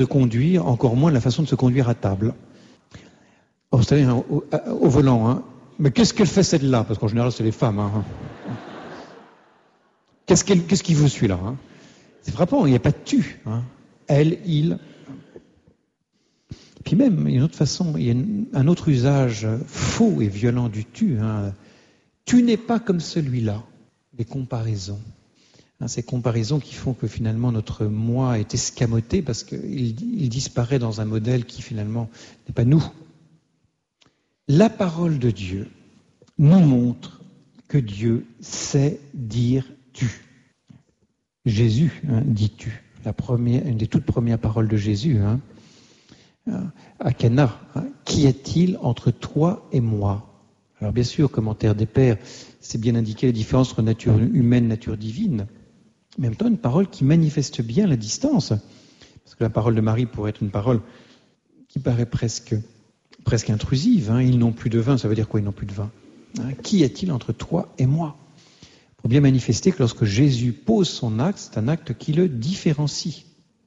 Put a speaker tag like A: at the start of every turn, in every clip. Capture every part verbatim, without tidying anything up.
A: de conduire, encore moins la façon de se conduire à table. Oh, vous savez, hein, au, au volant, hein. Mais qu'est-ce qu'elle fait celle-là? Parce qu'en général, c'est les femmes. Hein. Qu'est-ce qu'elle, qu'est-ce qu'il veut celui-là? Hein? C'est frappant, il n'y a pas de tu. Hein. Elle, il. Puis même, il y a une autre façon, il y a une, un autre usage faux et violent du tu. Hein. Tu n'es pas comme celui-là. Des comparaisons. Hein, ces comparaisons qui font que finalement notre moi est escamoté parce qu'il il disparaît dans un modèle qui finalement n'est pas nous. La parole de Dieu nous montre que Dieu sait dire tu. Jésus hein, dit tu. La première, une des toutes premières paroles de Jésus hein, à Cana. Hein, Qu'y a-t-il entre toi et moi? Alors bien sûr, commentaire des pères, c'est bien indiqué la différence entre nature humaine et nature divine. En même temps, une parole qui manifeste bien la distance. Parce que la parole de Marie pourrait être une parole qui paraît presque, presque intrusive. Hein. Ils n'ont plus de vin, ça veut dire quoi, ils n'ont plus de vin? Hein. Qu'y a-t-il entre toi et moi? Pour bien manifester que lorsque Jésus pose son acte, c'est un acte qui le différencie.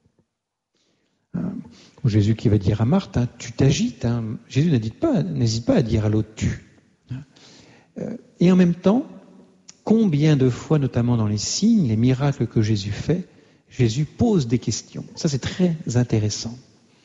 A: Hein. Jésus qui va dire à Marthe, hein, tu t'agites. Hein. Jésus n'hésite pas, n'hésite pas à dire à l'autre tu. Hein. Euh, et en même temps, combien de fois, notamment dans les signes, les miracles que Jésus fait, Jésus pose des questions. Ça, c'est très intéressant.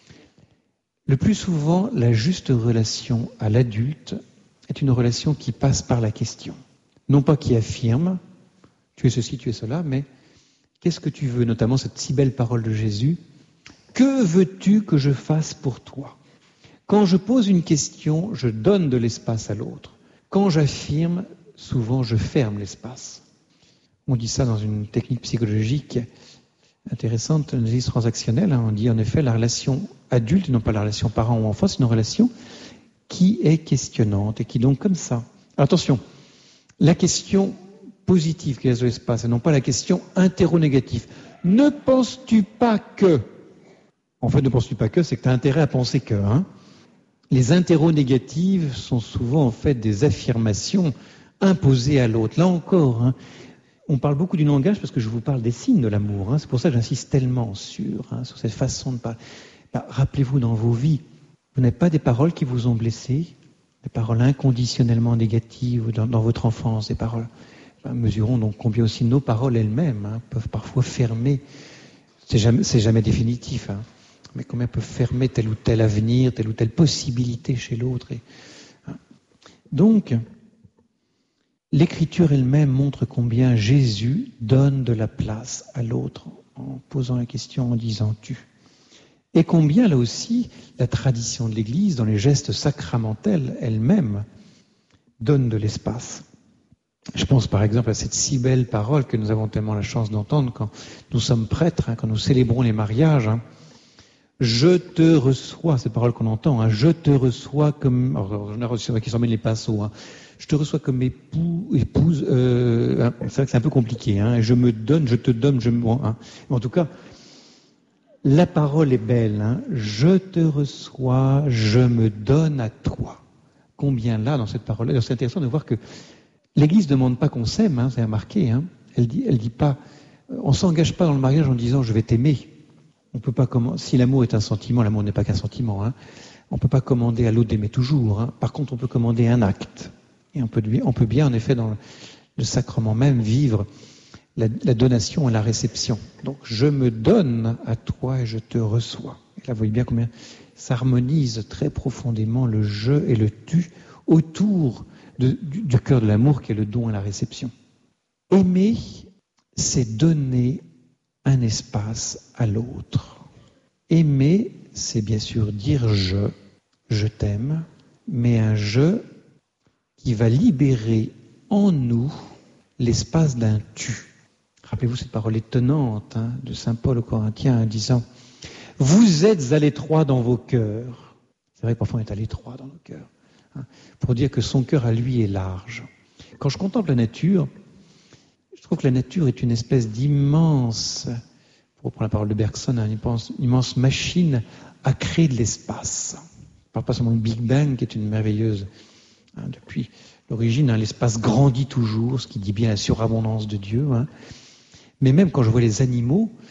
A: Le plus souvent, la juste relation à l'adulte est une relation qui passe par la question. Non pas qui affirme, tu es ceci, tu es cela, mais qu'est-ce que tu veux? Notamment cette si belle parole de Jésus. Que veux-tu que je fasse pour toi? Quand je pose une question, je donne de l'espace à l'autre. Quand j'affirme, souvent je ferme l'espace. On dit ça dans une technique psychologique intéressante, une analyse transactionnelle. Hein. On dit en effet la relation adulte, non pas la relation parent ou enfant, c'est une relation qui est questionnante et qui donc comme ça. Alors, attention, la question positive qui laisse de l'espace et non pas la question interro-négative. Ne penses-tu pas que... En fait, ne penses-tu pas que, c'est que tu as intérêt à penser que. Hein. Les interro-négatives sont souvent en fait des affirmations imposées à l'autre. Là encore, hein, on parle beaucoup du langage parce que je vous parle des signes de l'amour. Hein. C'est pour ça que j'insiste tellement sur, hein, sur cette façon de parler. Ben, rappelez-vous dans vos vies, vous n'avez pas des paroles qui vous ont blessé, des paroles inconditionnellement négatives dans, dans votre enfance, des paroles. Ben, mesurons donc combien aussi nos paroles elles-mêmes hein, peuvent parfois fermer. C'est jamais, c'est jamais définitif, hein, mais combien peuvent fermer tel ou tel avenir, telle ou telle possibilité chez l'autre. Et, hein. Donc, l'Écriture elle-même montre combien Jésus donne de la place à l'autre en posant la question, en disant « tu ». Et combien, là aussi, la tradition de l'Église, dans les gestes sacramentels elle-même, donne de l'espace. Je pense par exemple à cette si belle parole que nous avons tellement la chance d'entendre quand nous sommes prêtres, hein, quand nous célébrons les mariages. Hein. Je te reçois, cette parole qu'on entend, hein, je te reçois comme... Alors, on a reçu qui s'emmène les pinceaux. Hein. Je te reçois comme époux, épouse. Euh, hein, c'est vrai que c'est un peu compliqué. Hein, je me donne, je te donne, je me... Hein. En tout cas, la parole est belle. Hein, je te reçois, je me donne à toi. Combien là, dans cette parole-là, c'est intéressant de voir que l'Église ne demande pas qu'on s'aime, hein, c'est remarqué. Hein. Elle dit, elle dit pas, on s'engage pas dans le mariage en disant je vais t'aimer. On peut pas comment, si l'amour est un sentiment, l'amour n'est pas qu'un sentiment. Hein. On peut pas commander à l'autre d'aimer toujours. Hein. Par contre, on peut commander un acte. Et on peut, on peut bien, en effet, dans le sacrement même, vivre la, la donation et la réception. Donc, je me donne à toi et je te reçois. Et là, vous voyez bien combien ça harmonise très profondément le je et le tu autour de, du, du cœur de l'amour qui est le don et la réception. Aimer, c'est donner un espace à l'autre. Aimer, c'est bien sûr dire je, je t'aime, mais un je qui va libérer en nous l'espace d'un tu. Rappelez-vous cette parole étonnante hein, de saint Paul aux Corinthiens en disant « Vous êtes à l'étroit dans vos cœurs ». C'est vrai que parfois on est à l'étroit dans nos cœurs. Hein, pour dire que son cœur à lui est large. Quand je contemple la nature, je trouve que la nature est une espèce d'immense, pour reprendre la parole de Bergson, une immense, une immense machine à créer de l'espace. Je ne parle pas seulement du Big Bang qui est une merveilleuse... Hein, depuis l'origine, hein, l'espace grandit toujours, ce qui dit bien la surabondance de Dieu. Hein. Mais même quand je vois les animaux,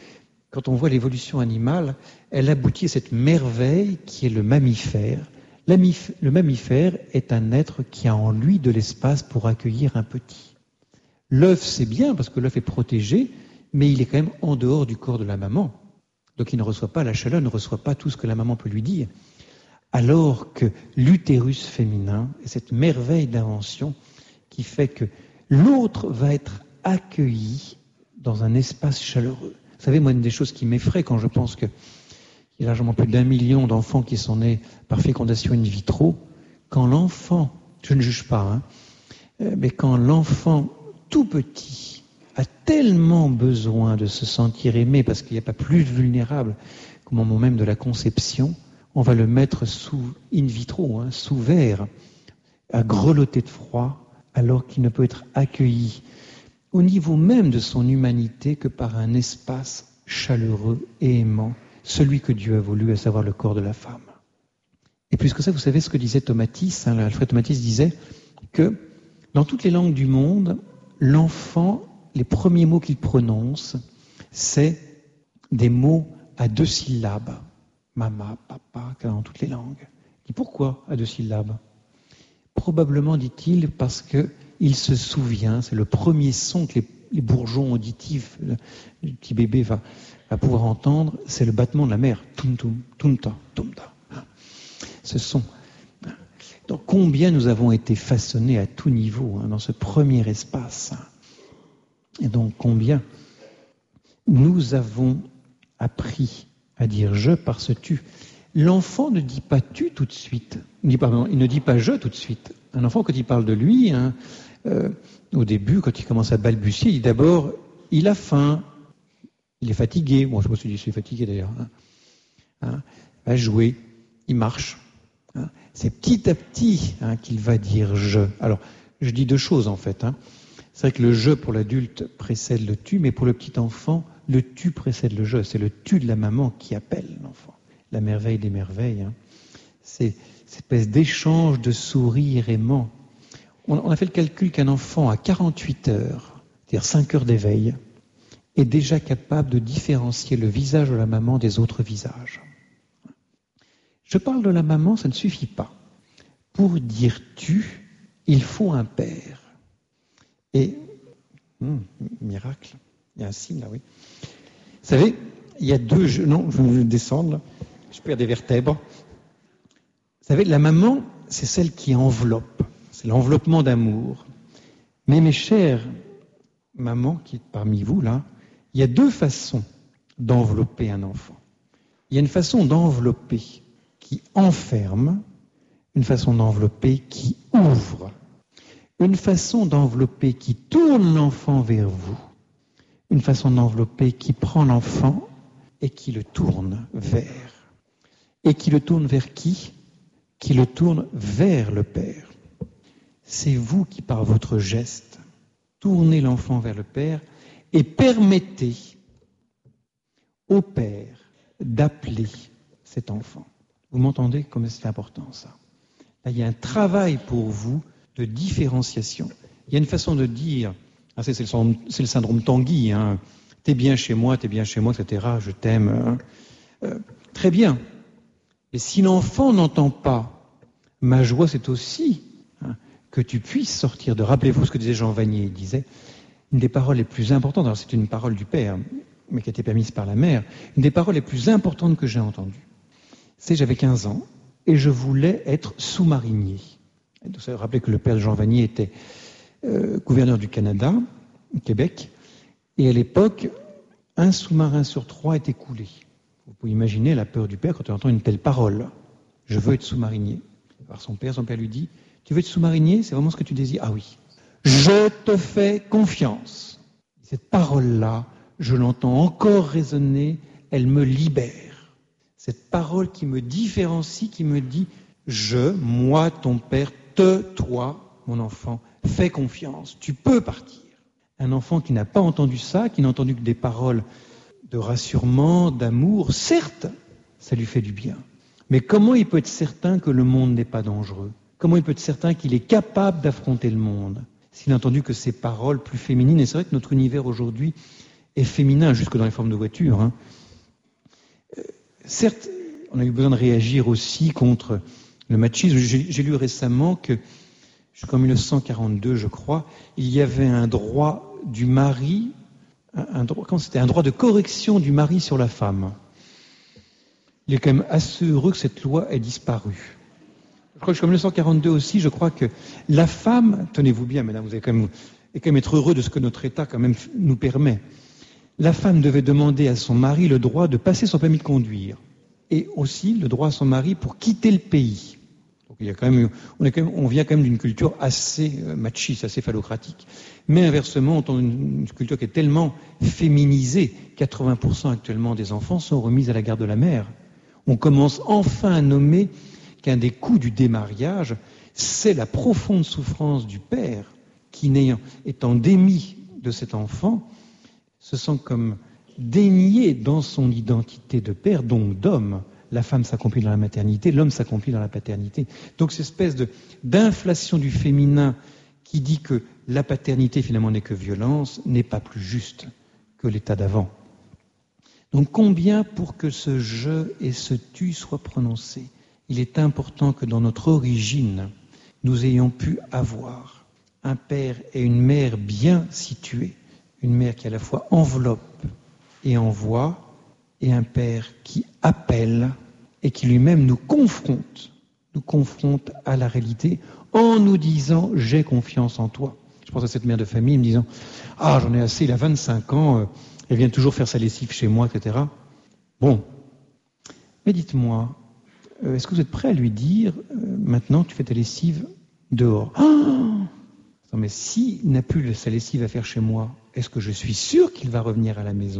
A: quand on voit l'évolution animale, elle aboutit à cette merveille qui est le mammifère. Le mammifère est un être qui a en lui de l'espace pour accueillir un petit. L'œuf, c'est bien parce que l'œuf est protégé, mais il est quand même en dehors du corps de la maman. Donc il ne reçoit pas la chaleur, ne reçoit pas tout ce que la maman peut lui dire. Alors que l'utérus féminin est cette merveille d'invention qui fait que l'autre va être accueilli dans un espace chaleureux. Vous savez, moi, une des choses qui m'effraie quand je pense qu'il y a largement plus d'un million d'enfants qui sont nés par fécondation in vitro, quand l'enfant, je ne juge pas, hein, mais quand l'enfant tout petit a tellement besoin de se sentir aimé parce qu'il n'y a pas plus vulnérable qu'au moment même de la conception, on va le mettre sous in vitro, hein, sous verre, à grelotter de froid, alors qu'il ne peut être accueilli au niveau même de son humanité que par un espace chaleureux et aimant, celui que Dieu a voulu, à savoir le corps de la femme. Et plus que ça, vous savez ce que disait Tomatis, hein, Alfred Tomatis disait que dans toutes les langues du monde, l'enfant, les premiers mots qu'il prononce, c'est des mots à deux syllabes. Mama, papa, dans toutes les langues. Et pourquoi à deux syllabes? Probablement, dit-il, parce qu'il se souvient, c'est le premier son que les, les bourgeons auditifs, le, le petit bébé va, va pouvoir entendre, c'est le battement de la mer. Tum tum, tumta, tumta. Ce son. Donc combien nous avons été façonnés à tout niveau, hein, dans ce premier espace. Et donc combien nous avons appris à dire je par ce tu. L'enfant ne dit pas tu tout de suite. Il, dit pas, il ne dit pas je tout de suite. Un enfant, quand il parle de lui, hein, euh, au début, quand il commence à balbutier, il dit d'abord, il a faim, il est fatigué. Bon, je ne sais pas si je suis fatigué d'ailleurs. Hein, hein, il va jouer, il marche. Hein. C'est petit à petit, hein, qu'il va dire je. Alors, je dis deux choses en fait. Hein. C'est vrai que le je pour l'adulte précède le tu, mais pour le petit enfant, le tu précède le je. C'est le tu de la maman qui appelle l'enfant. La merveille des merveilles. Hein. C'est cette espèce d'échange de sourires aimants. On, on a fait le calcul qu'un enfant à quarante-huit heures, c'est-à-dire cinq heures d'éveil, est déjà capable de différencier le visage de la maman des autres visages. Je parle de la maman, ça ne suffit pas. Pour dire tu, il faut un père. Et, hum, miracle, il y a un signe là, oui. Vous savez, il y a deux jeux, non, je vais descendre là, je perds des vertèbres. Vous savez, la maman, c'est celle qui enveloppe, c'est l'enveloppement d'amour. Mais mes chères mamans qui êtes parmi vous là, il y a deux façons d'envelopper un enfant. Il y a une façon d'envelopper qui enferme, une façon d'envelopper qui ouvre, une façon d'envelopper qui tourne l'enfant vers vous, une façon d'envelopper qui prend l'enfant et qui le tourne vers. Et qui le tourne vers qui? Qui le tourne vers le Père. C'est vous qui, par votre geste, tournez l'enfant vers le Père et permettez au Père d'appeler cet enfant. Vous m'entendez comme c'est important ça? Là, il y a un travail pour vous de différenciation. Il y a une façon de dire, ah, c'est, c'est, le, c'est le syndrome Tanguy, hein, t'es bien chez moi, t'es bien chez moi, et cetera, je t'aime. Hein. Euh, très bien. Et si l'enfant n'entend pas, ma joie c'est aussi hein, que tu puisses sortir de... Rappelez-vous ce que disait Jean Vanier, il disait, une des paroles les plus importantes, alors c'est une parole du Père, mais qui a été permise par la mère, une des paroles les plus importantes que j'ai entendues, c'est j'avais quinze ans et je voulais être sous-marinier. Vous savez, rappelez que le père de Jean Vanier était euh, gouverneur du Canada, au Québec, et à l'époque, un sous-marin sur trois était coulé. Vous pouvez imaginer la peur du père quand il entend une telle parole. Je veux être sous-marinier. Alors son père, son père lui dit, tu veux être sous-marinier, c'est vraiment ce que tu désires? Ah oui. Je te fais confiance. Cette parole-là, je l'entends encore résonner, elle me libère. Cette parole qui me différencie, qui me dit, je, moi, ton père, te, toi, mon enfant, fais confiance, tu peux partir. Un enfant qui n'a pas entendu ça, qui n'a entendu que des paroles de rassurement, d'amour, certes, ça lui fait du bien. Mais comment il peut être certain que le monde n'est pas dangereux? Comment il peut être certain qu'il est capable d'affronter le monde s'il n'a entendu que ces paroles plus féminines? Et c'est vrai que notre univers aujourd'hui est féminin, jusque dans les formes de voitures. Hein. Euh, certes, on a eu besoin de réagir aussi contre le machisme. J'ai, j'ai lu récemment que, jusqu'en mille neuf cent quarante-deux, je crois, il y avait un droit du mari, un, un droit, quand c'était un droit de correction du mari sur la femme. Il est quand même assez heureux que cette loi ait disparu. Je crois que jusqu'en mille neuf cent quarante-deux aussi, je crois que la femme, tenez-vous bien, mesdames, vous allez quand même, et quand même être heureux de ce que notre État quand même nous permet. La femme devait demander à son mari le droit de passer son permis de conduire et aussi le droit à son mari pour quitter le pays. Donc il y a quand même, on, est quand même, on vient quand même d'une culture assez machiste, assez phallocratique. Mais inversement, on a une culture qui est tellement féminisée, quatre-vingts pour cent actuellement des enfants sont remis à la garde de la mère. On commence enfin à nommer qu'un des coûts du démariage, c'est la profonde souffrance du père qui, n'ayant, étant démis de cet enfant, se sent comme dénié dans son identité de père, donc d'homme. La femme s'accomplit dans la maternité, l'homme s'accomplit dans la paternité. Donc cette espèce de, d'inflation du féminin qui dit que la paternité finalement n'est que violence, n'est pas plus juste que l'état d'avant. Donc combien pour que ce « je » et ce « tu » soient prononcés, il est important que dans notre origine, nous ayons pu avoir un père et une mère bien situés, une mère qui à la fois enveloppe et envoie, et un père qui appelle et qui lui-même nous confronte, nous confronte à la réalité en nous disant « j'ai confiance en toi ». Je pense à cette mère de famille me disant « ah, j'en ai assez, il a vingt-cinq ans, euh, elle vient toujours faire sa lessive chez moi, et cetera » Bon, mais dites-moi, euh, est-ce que vous êtes prêt à lui dire euh, « maintenant tu fais ta lessive dehors ». Ah, non, mais s'il n'a plus sa lessive à faire chez moi, est-ce que je suis sûr qu'il va revenir à la maison ?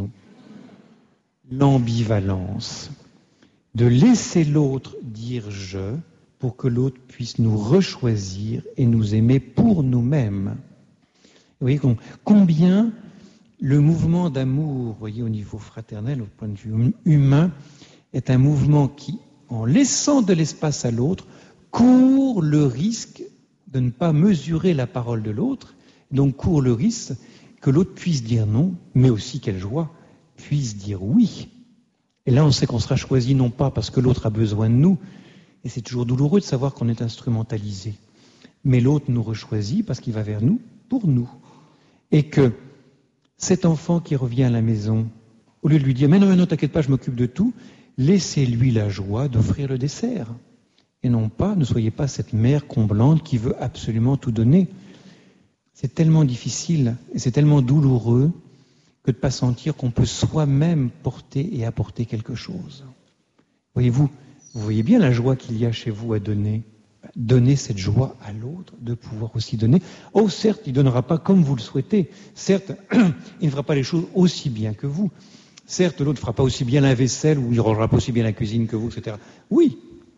A: L'ambivalence de laisser l'autre dire « je » pour que l'autre puisse nous rechoisir et nous aimer pour nous-mêmes. Vous voyez combien le mouvement d'amour, vous voyez, au niveau fraternel, au point de vue humain, est un mouvement qui, en laissant de l'espace à l'autre, court le risque de ne pas mesurer la parole de l'autre, donc court le risque que l'autre puisse dire non, mais aussi, quelle joie, puisse dire oui. Et là, on sait qu'on sera choisi non pas parce que l'autre a besoin de nous, et c'est toujours douloureux de savoir qu'on est instrumentalisé, mais l'autre nous rechoisit parce qu'il va vers nous pour nous. Et que cet enfant qui revient à la maison, au lieu de lui dire « mais non, mais non, t'inquiète pas, je m'occupe de tout », laissez-lui la joie d'offrir le dessert. Et non pas, ne soyez pas cette mère comblante qui veut absolument tout donner. C'est tellement difficile et c'est tellement douloureux que de ne pas sentir qu'on peut soi-même porter et apporter quelque chose. Voyez-vous, vous voyez bien la joie qu'il y a chez vous à donner. Donner cette joie à l'autre, de pouvoir aussi donner. Oh, certes, il ne donnera pas comme vous le souhaitez. Certes, il ne fera pas les choses aussi bien que vous. Certes, l'autre ne fera pas aussi bien la vaisselle ou il ne rangera pas aussi bien la cuisine que vous, et cetera. Oui,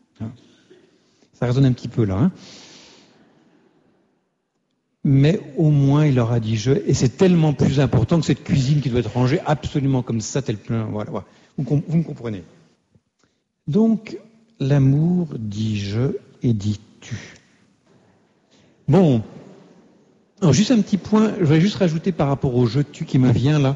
A: ça résonne un petit peu là. Hein. Mais au moins, il aura dit je. Et c'est tellement plus important que cette cuisine qui doit être rangée absolument comme ça, tel plein. Voilà, voilà. Vous, vous me comprenez. Donc, l'amour dit je et dit tu. Bon. Alors, juste un petit point, je voudrais juste rajouter par rapport au je tu qui me vient là,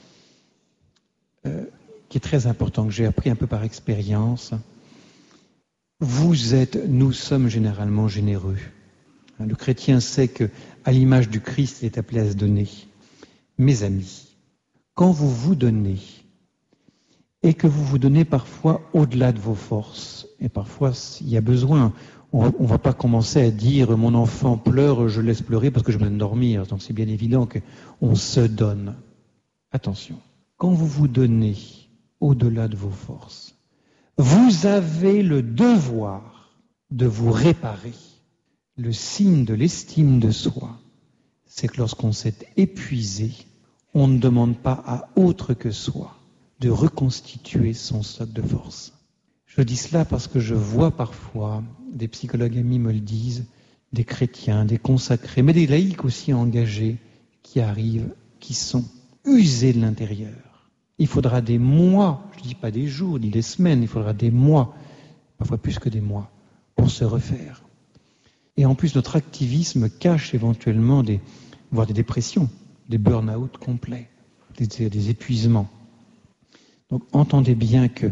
A: euh, qui est très important, que j'ai appris un peu par expérience. Vous êtes, nous sommes généralement généreux. Le chrétien sait que, à l'image du Christ, il est appelé à se donner. Mes amis, quand vous vous donnez, et que vous vous donnez parfois au-delà de vos forces, et parfois il y a besoin, on ne va pas commencer à dire « mon enfant pleure, je laisse pleurer parce que j'ai besoin de dormir », donc c'est bien évident qu'on se donne. Attention, quand vous vous donnez au-delà de vos forces, vous avez le devoir de vous réparer. Le signe de l'estime de soi, c'est que lorsqu'on s'est épuisé, on ne demande pas à autre que soi de reconstituer son stock de force. Je dis cela parce que je vois parfois, des psychologues amis me le disent, des chrétiens, des consacrés, mais des laïcs aussi engagés qui arrivent, qui sont usés de l'intérieur. Il faudra des mois, je ne dis pas des jours, ni des semaines, il faudra des mois, parfois plus que des mois, pour se refaire. Et en plus, notre activisme cache éventuellement des, voire des dépressions, des burn-out complets. des, des épuisements. Donc entendez bien que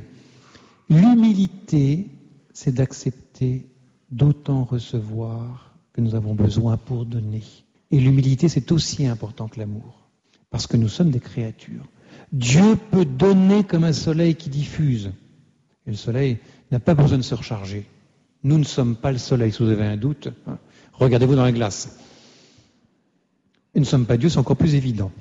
A: l'humilité, c'est d'accepter d'autant recevoir que nous avons besoin pour donner. Et l'humilité, c'est aussi important que l'amour, parce que nous sommes des créatures. Dieu peut donner comme un soleil qui diffuse. Et le soleil n'a pas besoin de se recharger. Nous ne sommes pas le soleil, si vous avez un doute. Hein. Regardez-vous dans la glace. Et nous ne sommes pas Dieu, c'est encore plus évident.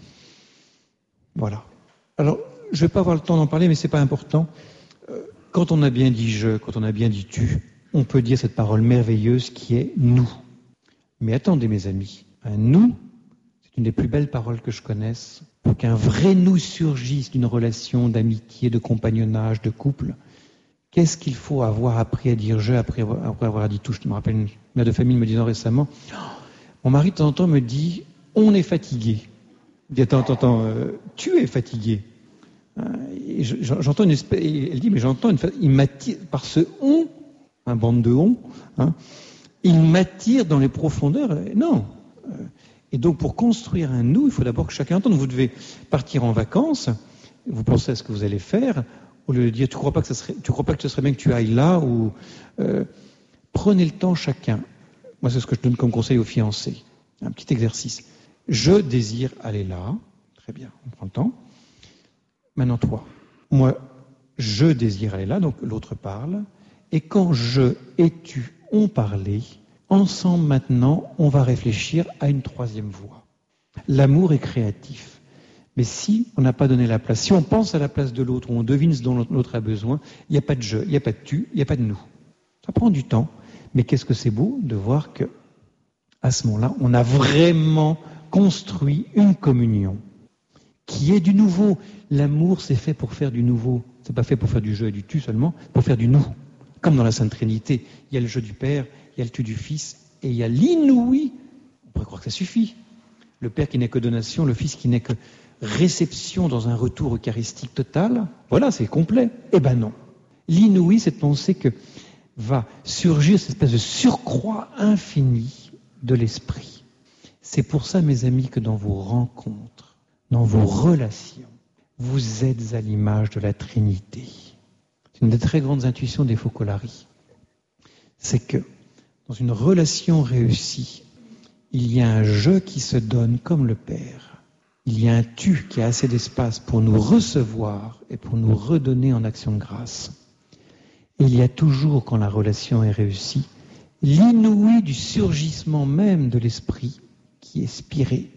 A: Voilà. Alors, je ne vais pas avoir le temps d'en parler, mais ce n'est pas important. Quand on a bien dit « je », quand on a bien dit « tu », on peut dire cette parole merveilleuse qui est « nous ». Mais attendez, mes amis, un « nous », c'est une des plus belles paroles que je connaisse. Pour qu'un vrai « nous » surgisse d'une relation d'amitié, de compagnonnage, de couple, qu'est-ce qu'il faut avoir appris à dire « je » après avoir, après avoir dit « tout ». Je me rappelle une mère de famille me disant récemment « mon mari de temps en temps me dit « on est fatigué ». Il dit « attends, attends, attends, euh, tu es fatigué ». Et j'entends une espèce, elle dit, mais j'entends une, il m'attire par ce on, un bande de on, hein, il m'attire dans les profondeurs. Non. Et donc, pour construire un nous, il faut d'abord que chacun entende. Vous devez partir en vacances, vous pensez à ce que vous allez faire, au lieu de dire, tu crois pas que ça serait, tu crois pas que ce serait bien que tu ailles là, ou euh, prenez le temps chacun. Moi, c'est ce que je donne comme conseil aux fiancés. Un petit exercice. Je désire aller là. Très bien, on prend le temps. Maintenant, toi, moi, je désire aller là, donc l'autre parle, et quand je et tu ont parlé, ensemble maintenant, on va réfléchir à une troisième voie. L'amour est créatif, mais si on n'a pas donné la place, si on pense à la place de l'autre, ou on devine ce dont l'autre a besoin, il n'y a pas de je, il n'y a pas de tu, il n'y a pas de nous. Ça prend du temps, mais qu'est-ce que c'est beau de voir que, à ce moment-là, on a vraiment construit une communion qui est du nouveau. L'amour, c'est fait pour faire du nouveau. C'est pas fait pour faire du je et du tu seulement, pour faire du nous. Comme dans la Sainte Trinité, il y a le je du Père, il y a le tu du Fils, et il y a l'inouï. On pourrait croire que ça suffit. Le Père qui n'est que donation, le Fils qui n'est que réception dans un retour eucharistique total. Voilà, c'est complet. Eh ben non. L'inouï, c'est de penser que va surgir cette espèce de surcroît infini de l'esprit. C'est pour ça, mes amis, que dans vos rencontres, dans vos relations, vous êtes à l'image de la Trinité. C'est une des très grandes intuitions des Focolari. C'est que dans une relation réussie, il y a un je qui se donne comme le Père. Il y a un tu qui a assez d'espace pour nous recevoir et pour nous redonner en action de grâce. Et il y a toujours, quand la relation est réussie, l'inouï du surgissement même de l'esprit qui est spiré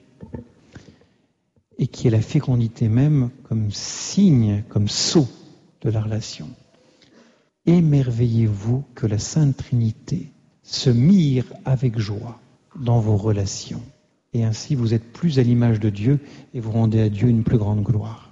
A: et qui est la fécondité même comme signe, comme sceau de la relation. Émerveillez-vous que la Sainte Trinité se mire avec joie dans vos relations. Et ainsi, vous êtes plus à l'image de Dieu et vous rendez à Dieu une plus grande gloire.